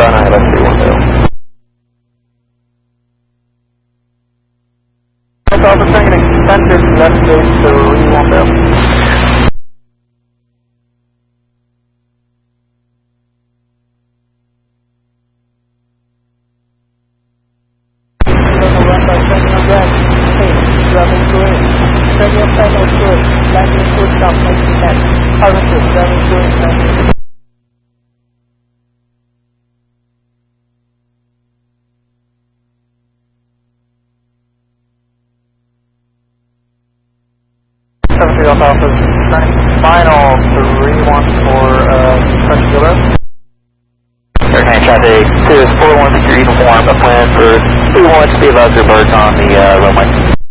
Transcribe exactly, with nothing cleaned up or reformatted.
on I L S three one zero. Alpha Tango extended left gauge three one zero. seven three Alpha Alpha, turning final three one four, uh, French Zero. Airline traffic to four one six your uniform, a plan for three one to be allowed to birds on the uh, runway.